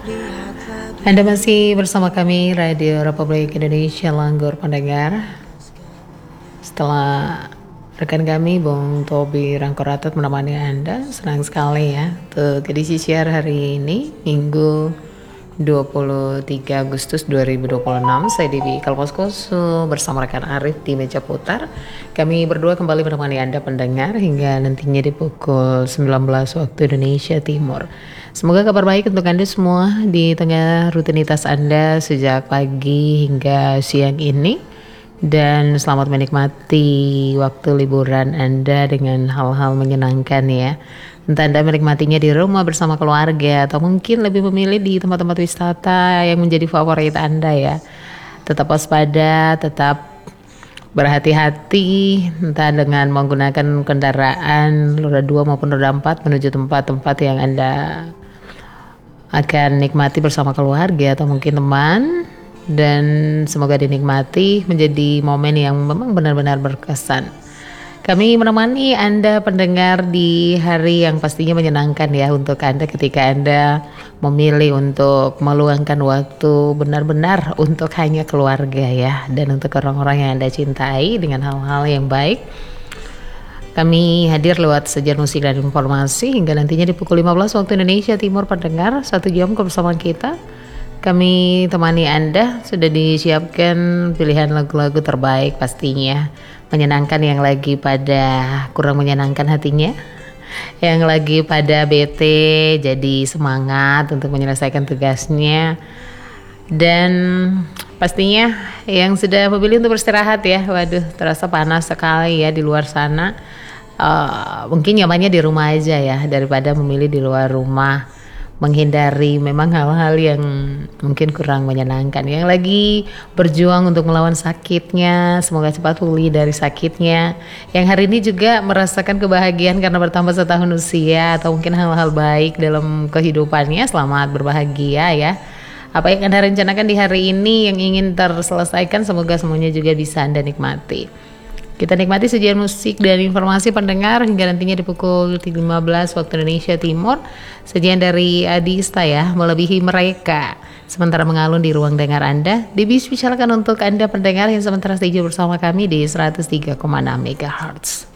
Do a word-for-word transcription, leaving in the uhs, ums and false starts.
Anda masih bersama kami Radio Republik Indonesia Langgur pendengar. Setelah rekan kami Bung Tobi Rangkoratot menemani Anda, senang sekali ya untuk edisi siar hari ini Minggu dua puluh tiga Agustus dua ribu dua puluh enam. Saya Dewi Kalposkoso bersama rekan Arif di meja putar. Kami berdua kembali menemani Anda pendengar hingga nantinya di pukul sembilan belas waktu Indonesia Timur. Semoga kabar baik untuk Anda semua di tengah rutinitas Anda sejak pagi hingga siang ini. Dan selamat menikmati waktu liburan Anda dengan hal-hal menyenangkan ya. Entah Anda menikmatinya di rumah bersama keluarga atau mungkin lebih memilih di tempat-tempat wisata yang menjadi favorit Anda ya. Tetap waspada, tetap berhati-hati entah dengan menggunakan kendaraan roda dua maupun roda empat menuju tempat-tempat yang Anda akan nikmati bersama keluarga atau mungkin teman, dan semoga dinikmati menjadi momen yang memang benar-benar berkesan. Kami menemani Anda pendengar di hari yang pastinya menyenangkan ya untuk Anda ketika Anda memilih untuk meluangkan waktu benar-benar untuk hanya keluarga ya, dan untuk orang-orang yang Anda cintai dengan hal-hal yang baik. Kami hadir lewat sajian musik dan informasi hingga nantinya di pukul lima belas waktu Indonesia Timur pendengar, satu jam kebersamaan kita. Kami temani Anda, sudah disiapkan pilihan lagu-lagu terbaik pastinya. Menyenangkan yang lagi pada kurang menyenangkan hatinya, yang lagi pada bete jadi semangat untuk menyelesaikan tugasnya, dan pastinya yang sudah memilih untuk beristirahat ya. Waduh, terasa panas sekali ya di luar sana. Uh, mungkin nyamannya di rumah aja ya daripada memilih di luar rumah, menghindari memang hal-hal yang mungkin kurang menyenangkan. Yang lagi berjuang untuk melawan sakitnya, semoga cepat pulih dari sakitnya. Yang hari ini juga merasakan kebahagiaan karena bertambah setahun usia atau mungkin hal-hal baik dalam kehidupannya, selamat berbahagia ya. Apa yang Anda rencanakan di hari ini yang ingin terselesaikan, semoga semuanya juga bisa Anda nikmati. Kita nikmati sajian musik dan informasi pendengar hingga nantinya di pukul lima belas waktu Indonesia Timur. Sajian dari Adista ya, melebihi mereka. Sementara mengalun di ruang dengar Anda, dispesialkan untuk Anda pendengar yang sementara stay bersama kami di seratus tiga koma enam megahertz.